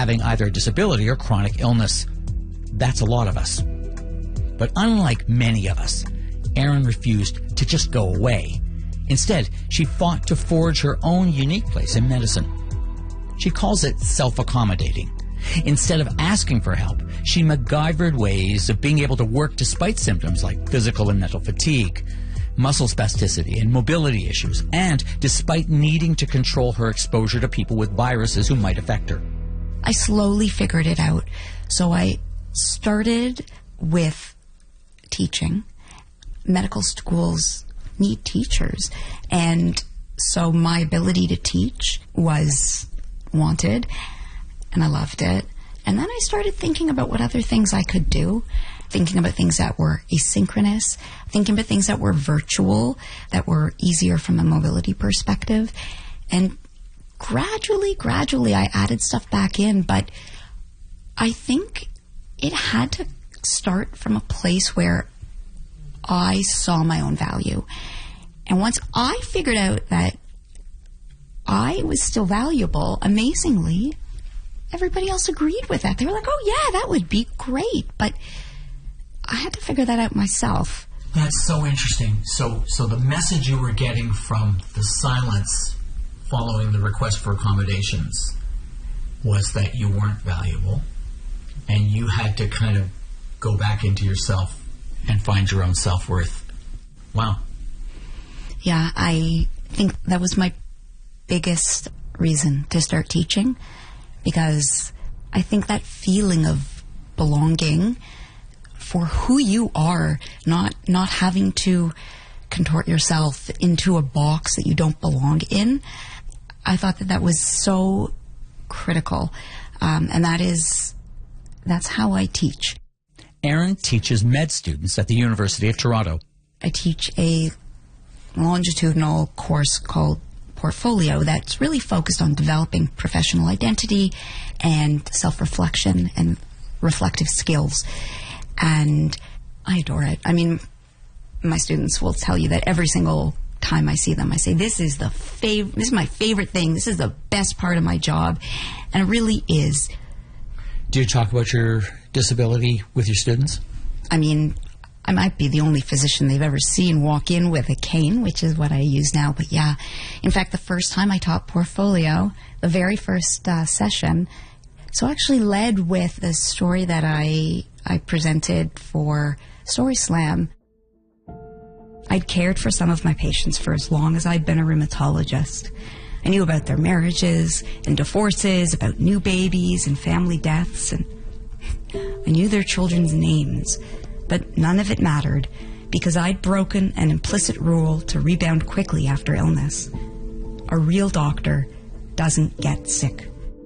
having either a disability or chronic illness. That's a lot of us. But unlike many of us, Erin refused to just go away. Instead, she fought to forge her own unique place in medicine. She calls it self-accommodating. Instead of asking for help, she MacGyvered ways of being able to work despite symptoms like physical and mental fatigue, muscle spasticity, and mobility issues, and despite needing to control her exposure to people with viruses who might affect her. I slowly figured it out. So I started with teaching. Medical schools need teachers, and so my ability to teach was wanted, and I loved it. And then I started thinking about what other things I could do, thinking about things that were asynchronous, thinking about things that were virtual, that were easier from a mobility perspective. And gradually, I added stuff back in, but I think it had to start from a place where I saw my own value. And once I figured out that I was still valuable, amazingly, everybody else agreed with that. They were like, oh yeah, that would be great. But I had to figure that out myself. That's so interesting. So the message you were getting from the silence following the request for accommodations was that you weren't valuable, and you had to kind of go back into yourself and find your own self-worth. Wow. Yeah, I think that was my biggest reason to start teaching, because I think that feeling of belonging for who you are, not having to contort yourself into a box that you don't belong in, I thought that was so critical. And that's how I teach. Erin teaches med students at the University of Toronto. I teach a longitudinal course called Portfolio that's really focused on developing professional identity and self-reflection and reflective skills. And I adore it. I mean, my students will tell you that every single time I see them, I say, this is my favorite thing. This is the best part of my job. And it really is. Do you talk about your disability with your students? I mean, I might be the only physician they've ever seen walk in with a cane, which is what I use now. But yeah, in fact, the first time I taught Portfolio, the very first session, so I actually led with the story that I presented for Story Slam. I'd cared for some of my patients for as long as I'd been a rheumatologist. I knew about their marriages and divorces, about new babies and family deaths, and I knew their children's names. But none of it mattered, because I'd broken an implicit rule to rebound quickly after illness. A real doctor doesn't get sick.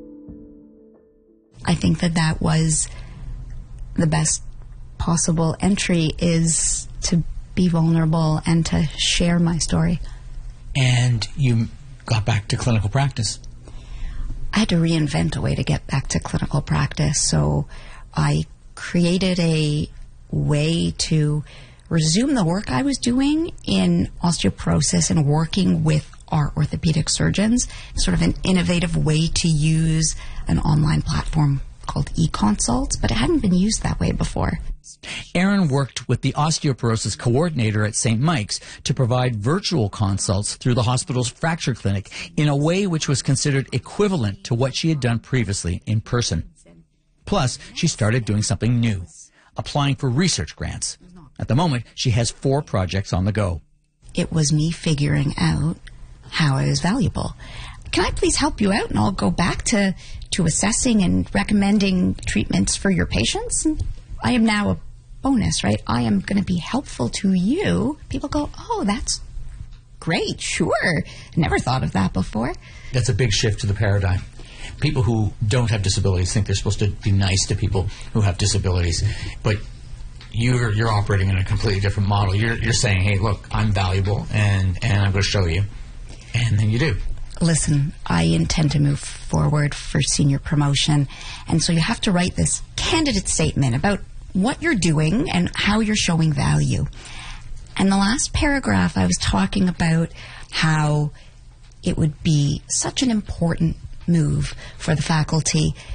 I think that was the best possible entry, is to be vulnerable and to share my story. And you got back to clinical practice. I had to reinvent a way to get back to clinical practice, so I created a way to resume the work I was doing in osteoporosis and working with our orthopedic surgeons, sort of an innovative way to use an online platform called eConsult, but it hadn't been used that way before. Erin worked with the osteoporosis coordinator at St. Mike's to provide virtual consults through the hospital's fracture clinic in a way which was considered equivalent to what she had done previously in person. Plus, she started doing something new, applying for research grants. At the moment, she has 4 projects on the go. It was me figuring out how I was valuable. Can I please help you out? And I'll go back to assessing and recommending treatments for your patients. And I am now a bonus, right? I am going to be helpful to you. People go, oh, that's great. Sure. Never thought of that before. That's a big shift to the paradigm. People who don't have disabilities think they're supposed to be nice to people who have disabilities, but you're operating in a completely different model. You're saying, hey, look, I'm valuable, and I'm going to show you, and then you do. Listen, I intend to move forward for senior promotion, and so you have to write this candidate statement about what you're doing and how you're showing value. And the last paragraph, I was talking about how it would be such an important move for the faculty